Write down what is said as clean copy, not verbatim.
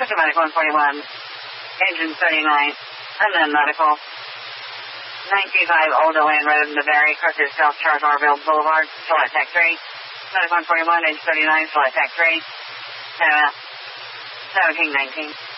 Systematic 141, engine 39, unknown nautical. 925 Old Deland Road, Newberry, Crutches, South Charles Orville Boulevard, Flight Tech 3. Systematic 141, engine 39, Flight Tech 3. 1719.